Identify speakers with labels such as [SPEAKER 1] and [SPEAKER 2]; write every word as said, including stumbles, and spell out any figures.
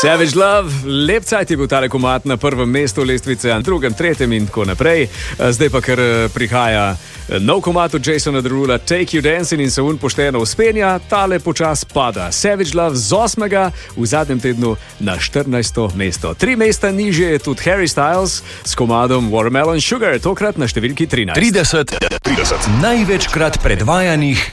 [SPEAKER 1] Savage Love, lep cajt je bil tale komad na prvem mestu lestvice, na drugem, tretjem in tako naprej. Zdaj pa kar prihaja nov komad od Jasona Derula, Take You Dancing, in se un pošteno uspenja, tale počas pada. Savage Love z osmega v zadnjem tednu na štirinajsto mesto. Tri mesta nižje je tudi Harry Styles s komadom Watermelon Sugar, tokrat na številki trinajst.
[SPEAKER 2] trideset, trideset največkrat predvajanih